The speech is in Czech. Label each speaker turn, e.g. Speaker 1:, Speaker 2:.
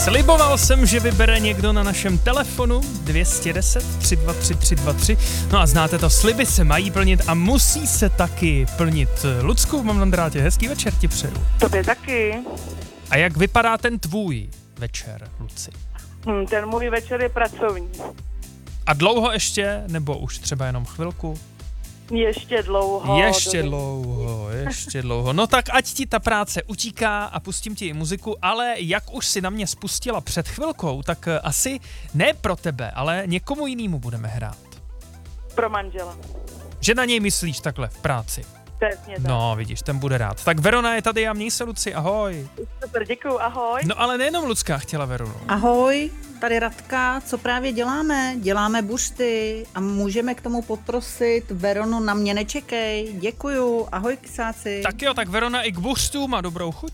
Speaker 1: Sliboval jsem, že vybere někdo na našem telefonu 210 323 323. No a znáte to, sliby se mají plnit a musí se taky plnit. Lucku, mám na drátě, hezký večer ti přeju.
Speaker 2: Tobě taky.
Speaker 1: A jak vypadá ten tvůj večer, Luci?
Speaker 2: Ten můj večer je pracovní.
Speaker 1: A dlouho ještě, nebo už třeba jenom chvilku?
Speaker 2: Ještě dlouho.
Speaker 1: Ještě dlouho. No tak ať ti ta práce utíká a pustím ti i muziku, ale jak už si na mě spustila před chvilkou, tak asi ne pro tebe, ale někomu jinému budeme hrát.
Speaker 2: Pro manžela.
Speaker 1: Že na něj myslíš takhle v práci.
Speaker 2: Přesně tak.
Speaker 1: No, vidíš, ten bude rád. Tak Verona je tady a měj se, Luci, ahoj.
Speaker 2: Super, děkuju, ahoj.
Speaker 1: No ale nejenom Lucka chtěla Veronu.
Speaker 3: Ahoj, tady Radka, co právě děláme? Děláme bušty a můžeme k tomu poprosit Veronu Na mě nečekej. Děkuju, ahoj kysáci.
Speaker 1: Tak jo, tak Verona i k buřtům a dobrou chuť.